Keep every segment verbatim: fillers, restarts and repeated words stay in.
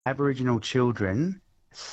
Aboriginal children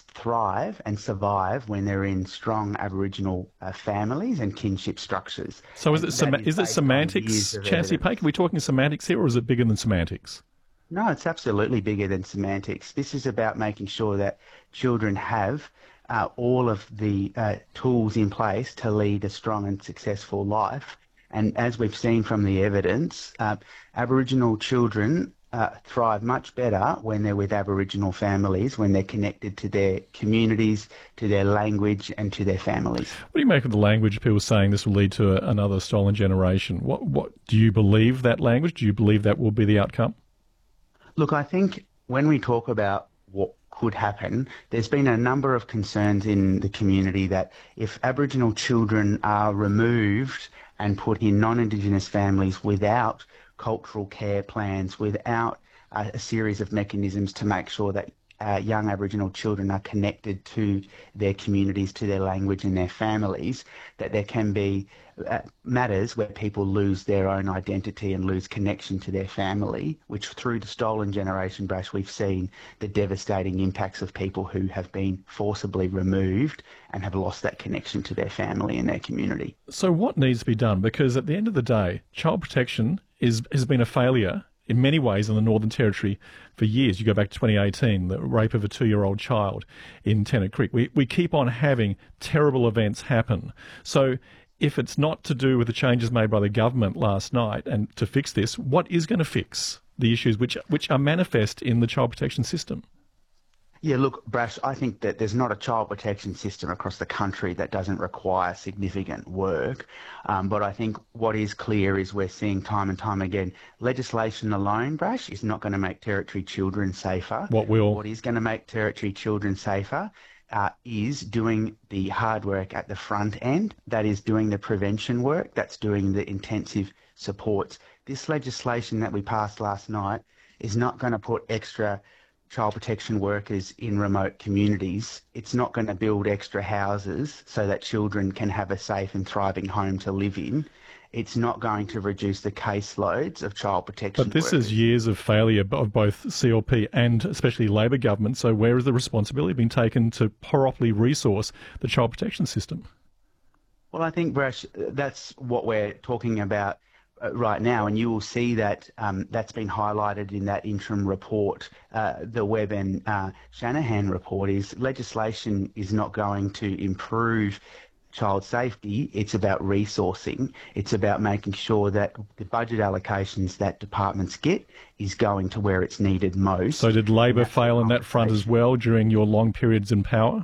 thrive and survive when they're in strong Aboriginal uh, families and kinship structures. So is And it sem- that is is it based on years semantics, of Chancey evidence. Pake? Are we talking semantics here, or is it bigger than semantics? No, it's absolutely bigger than semantics. This is about making sure that children have uh, all of the uh, tools in place to lead a strong and successful life. And as we've seen from the evidence, uh, Aboriginal children uh, thrive much better when they're with Aboriginal families, when they're connected to their communities, to their language and to their families. What do you make of the language? People saying this will lead to a, another stolen generation. What, what do you believe that language? Do you believe that will be the outcome? Look, I think when we talk about what could happen, there's been a number of concerns in the community that if Aboriginal children are removed and put in non-Indigenous families without cultural care plans, without a, a series of mechanisms to make sure that uh, young Aboriginal children are connected to their communities, to their language and their families, that there can be uh, matters where people lose their own identity and lose connection to their family, which through the stolen generation, Brash, we've seen the devastating impacts of people who have been forcibly removed and have lost that connection to their family and their community. So what needs to be done? Because at the end of the day, child protection is, has been a failure in many ways in the Northern Territory for years. You go back to twenty eighteen, the rape of a two-year-old child in Tennant Creek. We, we keep on having terrible events happen. So if it's not to do with the changes made by the government last night and to fix this, what is going to fix the issues which, which are manifest in the child protection system? Yeah, look, Brash, I think that there's not a child protection system across the country that doesn't require significant work. Um, but I think what is clear is we're seeing time and time again, legislation alone, Brash, is not going to make Territory children safer. What will? What is going to make Territory children safer uh, is doing the hard work at the front end. That is doing the prevention work. That's doing the intensive supports. This legislation that we passed last night is not going to put extra child protection workers in remote communities. It's not going to build extra houses so that children can have a safe and thriving home to live in. It's not going to reduce the caseloads of child protection But this workers. is years of failure of both C L P and especially Labor government. So where is the responsibility being taken to properly resource the child protection system? Well, I think, Brash, that's what we're talking about right now, and you will see that um, that's been highlighted in that interim report, uh, the Webb and uh, Shanahan report, is legislation is not going to improve child safety. It's about resourcing. It's about making sure that the budget allocations that departments get is going to where it's needed most. So did Labor fail on that front as well during your long periods in power?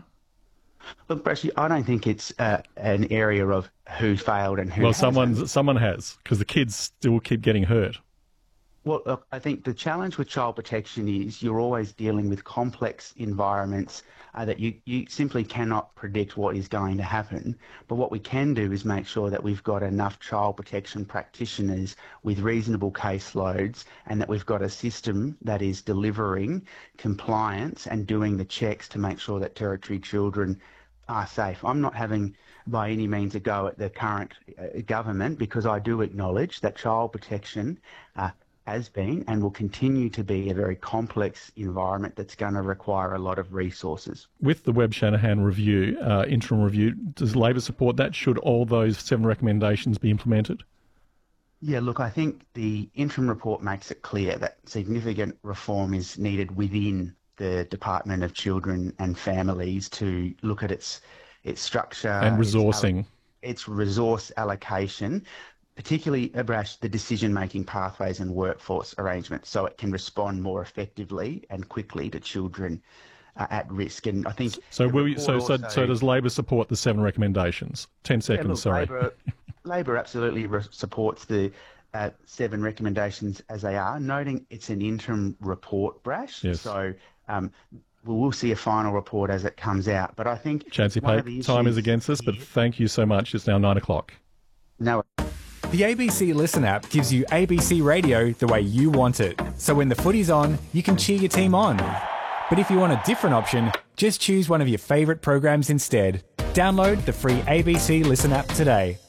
Look, Brashy, I don't think it's uh, an area of who failed and who Well, hasn't. someone someone has, because the kids still keep getting hurt. Well, look, I think the challenge with child protection is you're always dealing with complex environments uh, that you, you simply cannot predict what is going to happen. But what we can do is make sure that we've got enough child protection practitioners with reasonable caseloads and that we've got a system that is delivering compliance and doing the checks to make sure that Territory children are safe. I'm not having by any means a go at the current uh, government, because I do acknowledge that child protection uh, has been and will continue to be a very complex environment that's going to require a lot of resources. With the Webb Shanahan review, uh, interim review, does Labor support that? Should all those seven recommendations be implemented? Yeah, look, I think the interim report makes it clear that significant reform is needed within the Department of Children and Families to look at its its structure And resourcing. Its, its resource allocation, particularly, Abrash, the decision-making pathways and workforce arrangements, so it can respond more effectively and quickly to children uh, at risk. And I think so. Will you, so, also, so so does Labor support the seven recommendations? Ten seconds. yeah, look, sorry. Labor, Labor absolutely re- supports the uh, seven recommendations as they are, noting it's an interim report, Brash. Yes. So um, we will see a final report as it comes out. But I think Chancey one of Pake, the time is issues against us, but here- thank you so much. It's now nine o'clock. No. The A B C Listen app gives you A B C radio the way you want it. So when the footy's on, you can cheer your team on. But if you want a different option, just choose one of your favourite programs instead. Download the free A B C Listen app today.